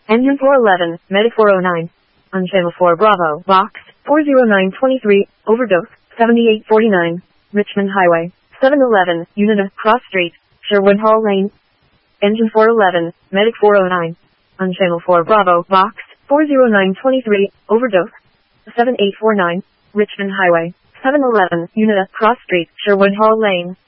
Engine 411, Medic 409. On Channel 4 Bravo, Box 40923, Overdose 7849, Richmond Highway 711, Unita Cross Street, Sherwood Hall Lane. Engine 411, Medic 409. On Channel 4 Bravo, Box 40923, Overdose 7849, Richmond Highway 711, Unita Cross Street, Sherwood Hall Lane.